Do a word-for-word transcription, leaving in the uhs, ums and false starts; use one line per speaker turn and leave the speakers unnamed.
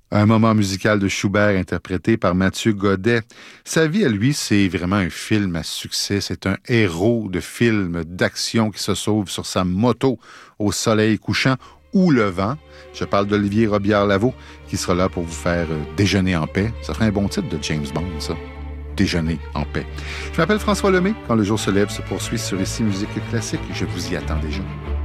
Un moment musical de Schubert interprété par Mathieu Godet. Sa vie à lui, c'est vraiment un film à succès. C'est un héros de film d'action qui se sauve sur sa moto au soleil couchant ou levant. Je parle d'Olivier Robillard-Lavaux qui sera là pour vous faire déjeuner en paix. Ça ferait un bon titre de James Bond, ça. Déjeuner en paix. Je m'appelle François Lemay. Quand le jour se lève se poursuit sur Ici Musique Classique. Je vous y attends déjà.